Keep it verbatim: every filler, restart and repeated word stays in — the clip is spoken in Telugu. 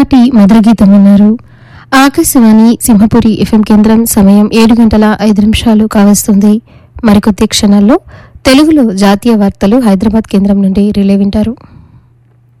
అలనాటి మధుర గీతం విన్నారు. ఆకాశవాణి సింహపురి ఎఫ్ఎం కేంద్రం సమయం ఏడు గంటల ఐదు నిమిషాలు కావస్తుంది. మరికొద్ది క్షణాల్లో తెలుగులో జాతీయ వార్తలు హైదరాబాద్ కేంద్రం నుండి రిలే వింటారు.